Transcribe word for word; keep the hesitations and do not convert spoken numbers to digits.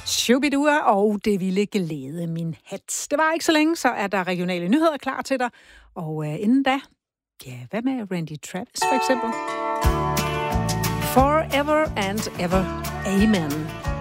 Shubidua og det ville glæde min hat. Det var ikke så længe, så er der regionale nyheder klar til dig. Og øh, inden da, ja, hvad med Randy Travis for eksempel? Forever and ever, amen.